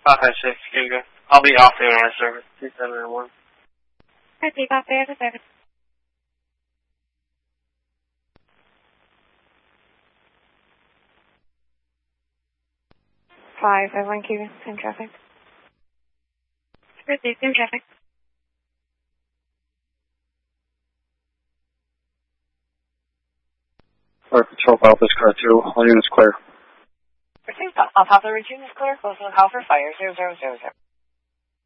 556, here you go. I'll be off the internet service, 2701. Alright, take off there, the service. 551 Cuban, same traffic. Same traffic. Fire Patrol, Alpha's car 2, all units clear. Alpha Routine is clear, close to the call for fire, 0000.